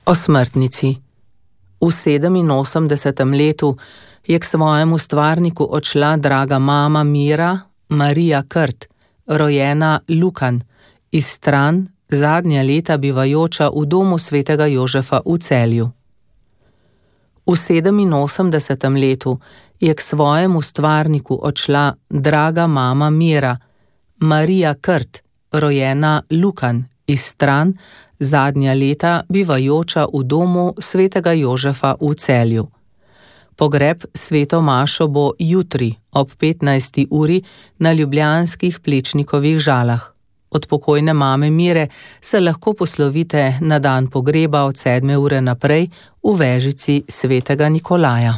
O smrtnici. V 87. letu je k svojemu stvarniku odšla draga mama Mira, Marija Krt, rojena Lukan, iz Stran, zadnja leta bivajoča v domu svetega Jožefa v Celju. V 87. letu je k svojemu stvarniku odšla draga mama Mira, Marija Krt, rojena Lukan, iz Stran, zadnja leta bivajoča v domu svetega Jožefa v Celju. Pogreb sveto mašo bo jutri ob 15. uri na ljubljanskih Plečnikovih Žalah. Od pokojne mame Mire se lahko poslovite na dan pogreba od 7. ure naprej v vežici svetega Nikolaja.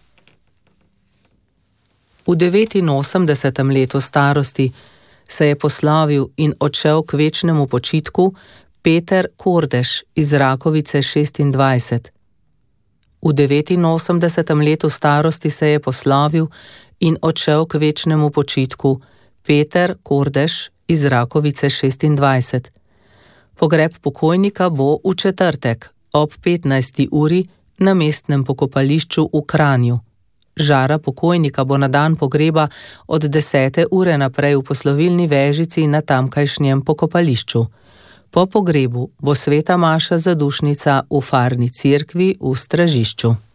V 89. letu starosti se je poslovil in odšel k večnemu počitku Peter Kordež iz Rakovice 26. V 89. letu starosti se je poslovil in odšel k večnemu počitku Peter Kordež iz Rakovice 26. Pogreb pokojnika bo v četrtek ob 15. uri na mestnem pokopališču v Kranju. Žara pokojnika bo na dan pogreba od 10. ure naprej v poslovilni vežici na tamkajšnjem pokopališču. Po pogrebu bo sveta maša zadušnica v farni cerkvi v Stražišču.